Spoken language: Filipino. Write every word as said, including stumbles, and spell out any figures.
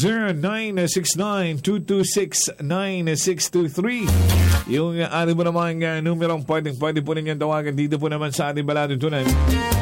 zero nine six nine, two two six, nine six two three. Yung uh, ating po namang uh, numerong pwedeng pwede po ninyo tawagan dito po naman sa ating Baladutunan.